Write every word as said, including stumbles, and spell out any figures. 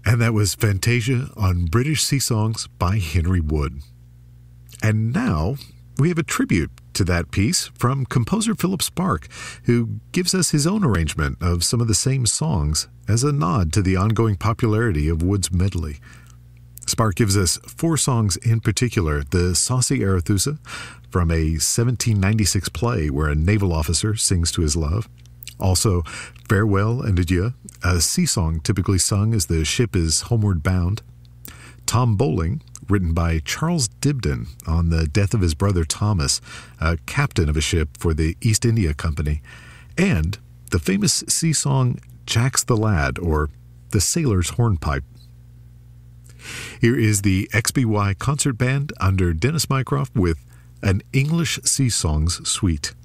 And that was Fantasia on British Sea Songs by Henry Wood. And now we have a tribute to that piece from composer Philip Sparke, who gives us his own arrangement of some of the same songs as a nod to the ongoing popularity of Wood's medley. Sparke gives us four songs in particular: the Saucy Arethusa from a seventeen ninety-six play where a naval officer sings to his love. Also, Farewell and Adieu, a sea song typically sung as the ship is homeward bound. Tom Bowling, written by Charles Dibdin on the death of his brother Thomas, a captain of a ship for the East India Company. And the famous sea song Jack's the Lad, or The Sailor's Hornpipe. Here is the X B Y Concert Band under Dennis Mycroft with an English Sea Songs Suite.